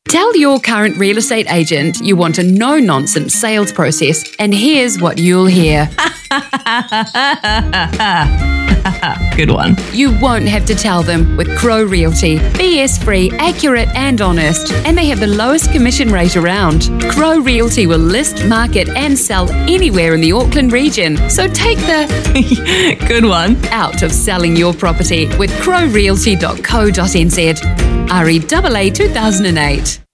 Tell your current real estate agent you want a no-nonsense sales process, and here's what you'll hear. Good one. You won't have to tell them with Crow Realty. BS-free, accurate and honest. And they have the lowest commission rate around. Crow Realty will list, market and sell anywhere in the Auckland region. So take the Good one. out of selling your property with crowrealty.co.nz. REAA 2008.